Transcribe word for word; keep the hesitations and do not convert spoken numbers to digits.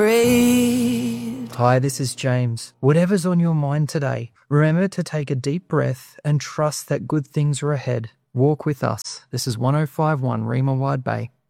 Hi, this is James. Whatever's on your mind today, remember to take a deep breath and trust that good things are ahead. Walk with us. This is one oh five point one Rima Wide Bay.